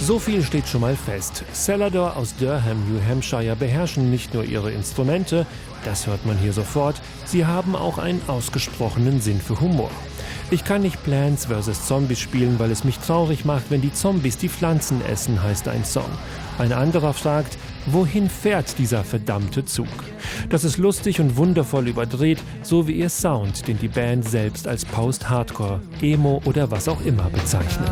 So viel steht schon mal fest. Celador aus Durham, New Hampshire beherrschen nicht nur ihre Instrumente, das hört man hier sofort, sie haben auch einen ausgesprochenen Sinn für Humor. Ich kann nicht Plants vs. Zombies spielen, weil es mich traurig macht, wenn die Zombies die Pflanzen essen, heißt ein Song. Ein anderer fragt, wohin fährt dieser verdammte Zug? Das ist lustig und wundervoll überdreht, so wie ihr Sound, den die Band selbst als Post-Hardcore, Emo oder was auch immer bezeichnet.